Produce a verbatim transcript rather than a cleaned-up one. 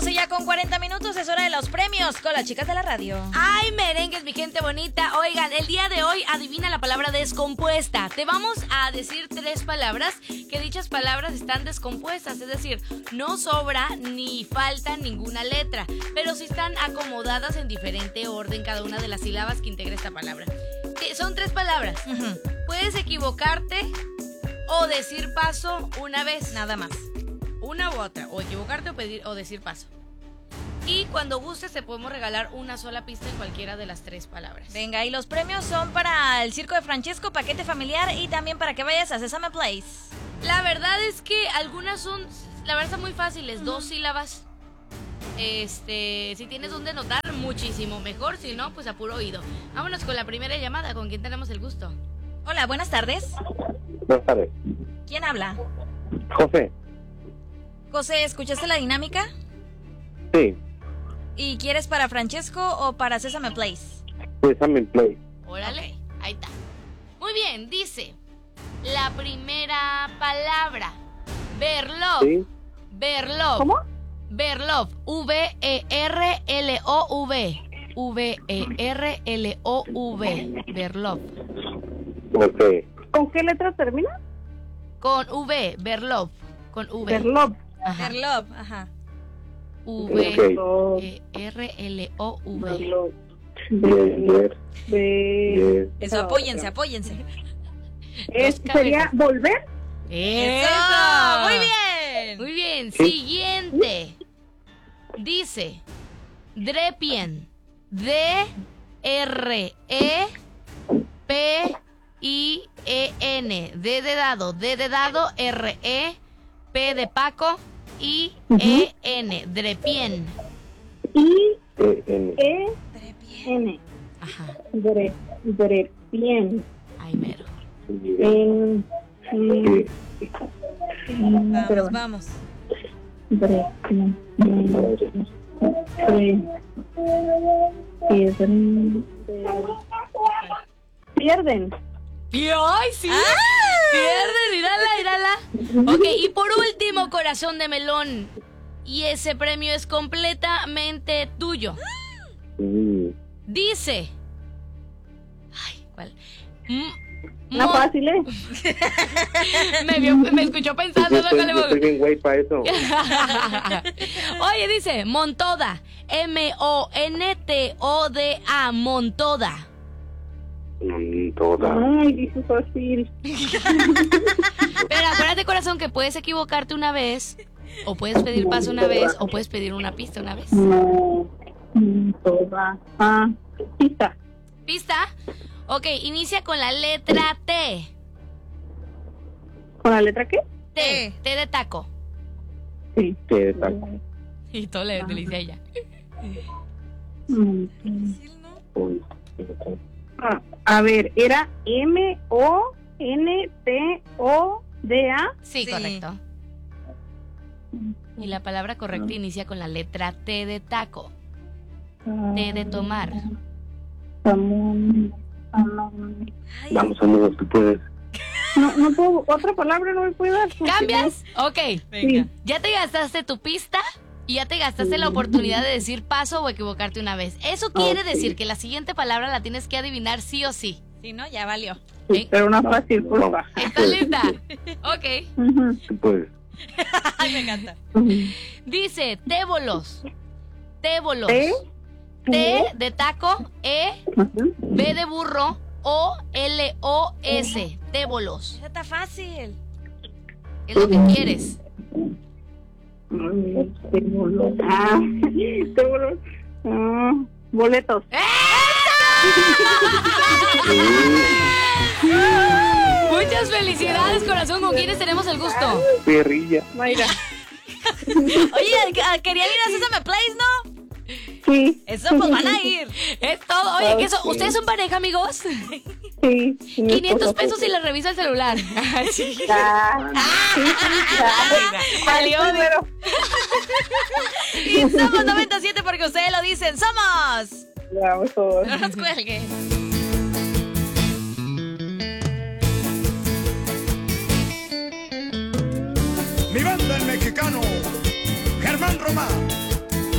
doce ya con cuarenta minutos, es hora de los premios con las chicas de la radio. Ay, merengues, mi gente bonita. Oigan, el día de hoy adivina la palabra descompuesta. Te vamos a decir tres palabras, que dichas palabras están descompuestas, es decir, no sobra ni falta ninguna letra, pero sí están acomodadas en diferente orden cada una de las sílabas que integra esta palabra. Que son tres palabras. Uh-huh. Puedes equivocarte o decir paso una vez, nada más. Una u otra, o equivocarte o, pedir, o decir paso. Y cuando gustes te podemos regalar una sola pista en cualquiera de las tres palabras. Venga, y los premios son para el Circo de Francesco, paquete familiar y también para que vayas a Sesame Place. La verdad es que algunas son, la verdad están muy fáciles, uh-huh. dos sílabas. Este, si tienes donde notar, muchísimo mejor, si no, pues a puro oído. Vámonos con la primera llamada, ¿con quién tenemos el gusto? Hola, buenas tardes. Buenas tardes. ¿Quién habla? José. José, ¿escuchaste la dinámica? Sí. ¿Y quieres para Francesco o para Sesame Place? Sesame Place. Órale, okay. Ahí está. Muy bien, dice la primera palabra, Verlov. ¿Sí? Verlov. ¿Cómo? Verlov, V E R L O V. V E R L O V. Verlov. Ok. ¿Con qué letra termina? Con V, Verlov. Con V. Verlov. Ajá. Verlov, ajá. V E R L O V. Ver, De... Eso, apóyense, apóyense. Es, ¿Sería volver? ¡Eso! ¡Eso! ¡Muy bien! Muy bien. Siguiente. Dice Drepien. D R E P I E N. D de dado. D de dado. R E P de Paco. I E N. Drepien. I E N. E N. Ajá. Dre, Drepien. Ay, mero. En, en, en, Vamos, pero, vamos. Drepien. Dre, pierden. Pierden. ¡Ay, sí! ¡Ah! Pierden, irala, irala. Ok, y por último, corazón de melón. Y ese premio es completamente tuyo. Mm. Dice. Ay, ¿cuál? M No Mon fácil, ¿eh? me, vio, me escuchó pensando. Yo ¿No? estoy, yo estoy bien güey para eso. Oye, dice Montoda. M O N T O D A. Montoda. Mm, toda. Ay, dice fácil. Pero acuérdate, corazón, que puedes equivocarte una vez, o puedes pedir paso una vez, o puedes pedir una pista una vez. No, toda. Ah, pista. ¿Pista? Ok, inicia con la letra T. ¿Con la letra qué? T. T de taco. Sí. ¿Qué taco? Y todo le, le dice ella. Mm. Uy, Ah, a ver, era M O N T O D A. Sí, Sí. correcto. Y la palabra correcta inicia con la letra T de taco. T de tomar. Tamón, tamón. Ay, vamos, amigos, tú puedes. No, no puedo, otra palabra no me puede dar. ¿Cambias? Ok. venga. Sí. Ya te gastaste tu pista y ya te gastaste la oportunidad de decir paso o equivocarte una vez. Eso quiere Ok. decir que la siguiente palabra la tienes que adivinar sí o sí. Si no, ya valió. Sí, pero una fácil, por favor. ¿Estás lista? Ok. Ujú, Tú puedes. Ay, me encanta. ujú. Dice tébolos. Tébolos. T, T de taco, E, ujú. B de burro, O, L, O, S. Tébolos. Eso está fácil. Es lo que quieres. Mm, tébolos. Ah, tébolos. Ah, boletos. Muchas felicidades, corazón. ¿Con quiénes tenemos el gusto? Perrilla. Mayra. Oye, ah, querían ir a Sesame Place, ¿no? Sí. Eso, pues van a ir. Es todo. Oye, ¿qué son? ¿Ustedes son pareja, amigos? Sí. quinientos pesos y les revisa el celular. Sí. Ah, sí, Valió. primero. Y somos noventa y siete porque ustedes lo dicen. ¡Somos! Vamos todos. No nos cuelguen. Mi banda el mexicano Germán Román.